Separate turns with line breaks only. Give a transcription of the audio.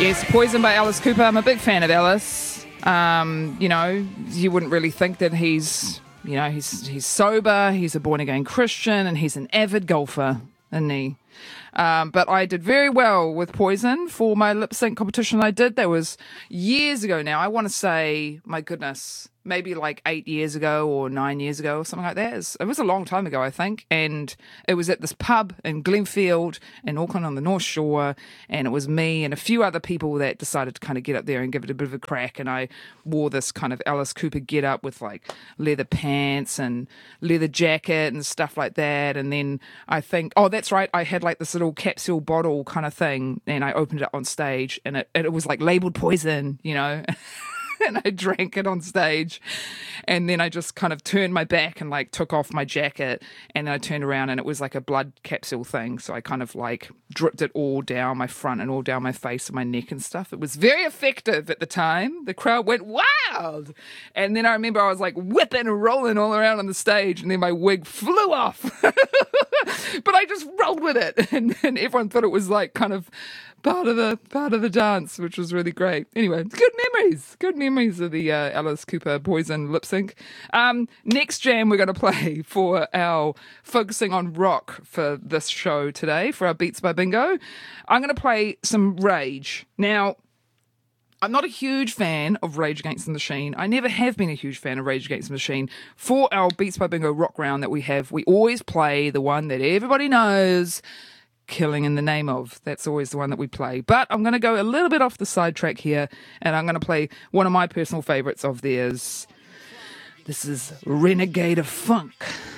Yes, Poison by Alice Cooper. I'm a big fan of Alice. You wouldn't really think that he's sober, he's a born-again Christian, and he's an avid golfer, isn't he? But I did very well with Poison for my lip sync competition I did. That was years ago now. I want to say, my goodness, maybe like 8 years ago or 9 years ago or something like that. It was a long time ago, I think. And it was at this pub in Glenfield in Auckland on the North Shore. And it was me and a few other people that decided to kind of get up there and give it a bit of a crack. And I wore this kind of Alice Cooper get up with like leather pants and leather jacket and stuff like that. And then I think, oh, that's right, I had like this little capsule bottle kind of thing. And I opened it up on stage and it was like labeled Poison, and I drank it on stage. And then I just kind of turned my back and like took off my jacket, and then I turned around and it was like a blood capsule thing. So I kind of like dripped it all down my front and all down my face and my neck and stuff. It was very effective at the time. The crowd went wild. And then I remember I was like whipping and rolling all around on the stage, and then my wig flew off. But I just rolled with it, and everyone thought it was like kind of part of the dance, which was really great. Anyway, good memories of the Alice Cooper Poison lip sync. Next jam we're going to play for our focusing on rock for this show today, for our Beats by Bingo. I'm going to play some Rage. Now, I'm not a huge fan of Rage Against the Machine. I never have been a huge fan of Rage Against the Machine. For our Beats by Bingo rock round that we have, we always play the one that everybody knows, Killing in the Name Of. That's always the one that we play. But I'm going to go a little bit off the sidetrack here, and I'm going to play one of my personal favourites of theirs. This is Renegade of Funk.